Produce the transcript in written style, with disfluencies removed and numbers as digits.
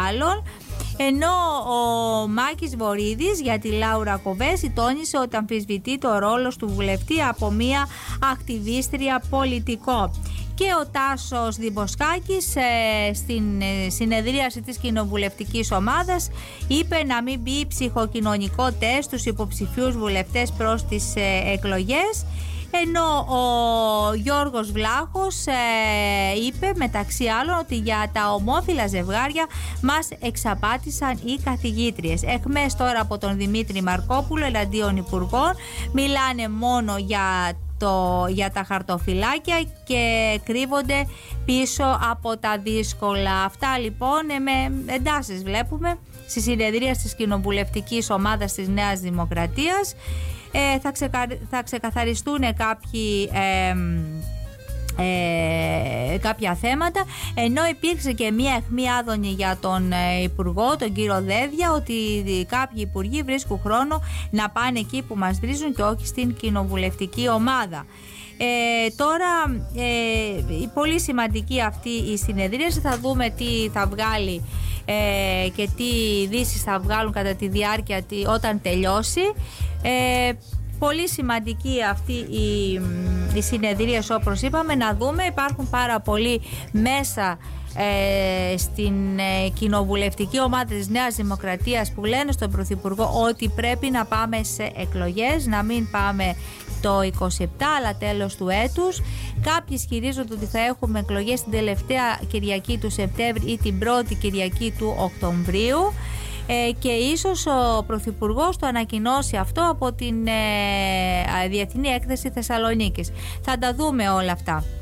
άλλων. Ενώ ο Μάκης Βορίδης για τη Λάουρα Κοβέση τόνισε ότι αμφισβητεί το ρόλο του βουλευτή από μια ακτιβίστρια πολιτικό. Και ο Τάσος Δημποσκάκης στην συνεδρίαση της κοινοβουλευτικής ομάδας είπε να μην μπει ψυχοκοινωνικό τεστ στους υποψηφίους βουλευτές προς τις εκλογές. Ενώ ο Γιώργος Βλάχος είπε μεταξύ άλλων ότι για τα ομόφυλα ζευγάρια μας εξαπάτησαν οι καθηγήτριες. Εχμές τώρα από τον Δημήτρη Μαρκόπουλο εναντίον υπουργών μιλάνε μόνο για τα χαρτοφυλάκια και κρύβονται πίσω από τα δύσκολα. Αυτά λοιπόν με εντάσεις βλέπουμε στη συνεδρία της κοινοβουλευτικής ομάδας της Νέας Δημοκρατίας. Θα ξεκαθαριστούν κάποια θέματα, ενώ υπήρξε και μία αιχμή άδωνη για τον Υπουργό, τον κύριο Δέδια, ότι κάποιοι υπουργοί βρίσκουν χρόνο να πάνε εκεί που μας βρίζουν και όχι στην κοινοβουλευτική ομάδα. Τώρα πολύ σημαντική αυτή η συνεδρίαση, θα δούμε τι θα βγάλει και τι ειδήσεις θα βγάλουν κατά τη διάρκεια όταν τελειώσει. Πολύ σημαντική αυτή η συνεδρίαση, όπως είπαμε, να δούμε. Υπάρχουν πάρα πολλοί μέσα στην κοινοβουλευτική ομάδα της Νέας Δημοκρατίας που λένε στον Πρωθυπουργό ότι πρέπει να πάμε σε εκλογές, να μην πάμε το 27 αλλά τέλος του έτους. Κάποιοι ισχυρίζονται ότι θα έχουμε εκλογές την τελευταία Κυριακή του Σεπτέμβρη ή την πρώτη Κυριακή του Οκτωβρίου. Και ίσως ο Πρωθυπουργός το ανακοινώσει αυτό από την Διεθνή Έκθεση Θεσσαλονίκης. Θα τα δούμε όλα αυτά.